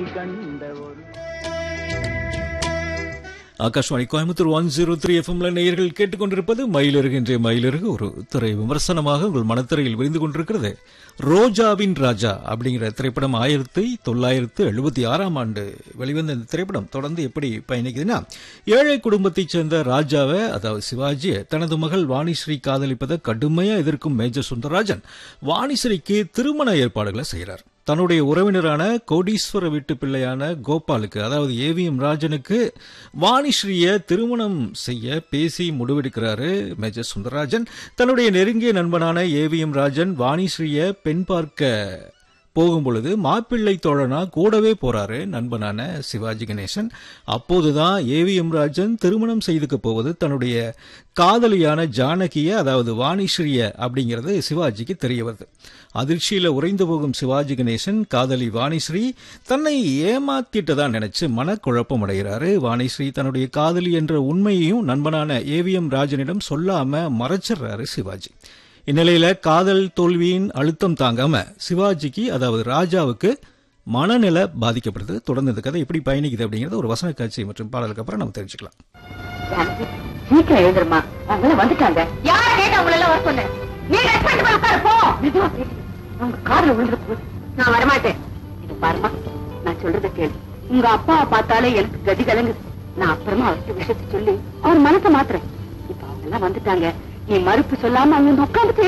கண்ட ஒரு ஆகாஷ்வாணி கோயம்புத்தூர் 103 எஃப்எம்ல நேயர்கள் கேட்டுக்கொண்டிருப்பது மயிலருகு. இன்றைய மயிலருகு ஒரு திரை விமர்சனமாக உங்கள் மனத்திரையில் விரிந்து கொண்டிருக்கிறது. ரோஜாவின் ராஜா அப்படிங்கிற திரைப்படம் 1976 வெளிவந்த இந்த திரைப்படம் தொடர்ந்து எப்படி பயணிக்குதுன்னா, ஏழை குடும்பத்தைச் சேர்ந்த ராஜாவை, அதாவது சிவாஜியை தனது மகள் வாணிஸ்ரீ காதலிப்பதை கடுமையா எதிர்க்கும் மேஜர் சுந்தரராஜன் வாணிஸ்ரீக்கு திருமண ஏற்பாடுகளை செய்கிறார். தன்னுடைய உறவினரான கோடீஸ்வர வீட்டு பிள்ளையான கோபாலுக்கு, அதாவது ஏவிஎம் ராஜனுக்கு வாணிஸ்ரீயை திருமணம் செய்ய பேசி முடிவெடுக்கிறாரு மேஜர் சுந்தரராஜன். தன்னுடைய நெருங்கிய நண்பனான ஏவிஎம் ராஜன் வாணிஸ்ரீயை பெண் பார்க்க போகும்பொழுது மாப்பிள்ளை தோழனா கூடவே போறாரு நண்பனான சிவாஜி கணேசன். அப்போதுதான் ஏவிஎம் ராஜன் திருமணம் செய்துக்க போவது தன்னுடைய காதலியான ஜானகிய, அதாவது வாணிஸ்ரீய அப்படிங்கிறது சிவாஜிக்கு தெரிய வருது. அதிர்ச்சியில உறைந்து போகும் சிவாஜி கணேசன் காதலி வாணிஸ்ரீ தன்னை ஏமாத்திட்டதா நினைச்சு மனக்குழப்பம் அடைகிறாரு. வாணிஸ்ரீ தன்னுடைய காதலி என்ற உண்மையையும் நண்பனான ஏவிஎம் ராஜனிடம் சொல்லாம மறைச்சிடுறாரு சிவாஜி. இந்நிலையில காதல் தோல்வியின் அழுத்தம் தாங்காம சிவாஜிக்கு, அதாவது ராஜாவுக்கு மனநிலை பாதிக்கப்படுது. தொடர்ந்து இந்த கதை எப்படி பயணிக்குது அப்படிங்கறது ஒரு வசன காட்சி மற்றும் பாடலுக்கு அப்புறம் நம்ம தெரிஞ்சுக்கலாம். சீக்கிரம் எழுந்துருமா, அவங்க வந்துட்டாங்க. யார கேட்ட உங்களை எல்லாம் வர சொன்னேன்? நீ ரெஸ்பாண்ட் பண்ண உட்காரு போ. மெதுவா பேசு, உங்க காதுல விழுந்துற போது. நான் வரமாட்டேன். இது பாருமா, நான் சொல்றத கேளு. உங்க அப்பாவை பார்த்தாலே எனக்கு கதி கலங்குது. நான் அப்புறமா அவர்கிட்ட விஷயத்தை சொல்லி அவர் மனசை மாத்துறேன். இப்ப அவங்க எல்லாம் வந்துட்டாங்க. நீ மறுப்பு சொல்லாம அங்க உட்காந்து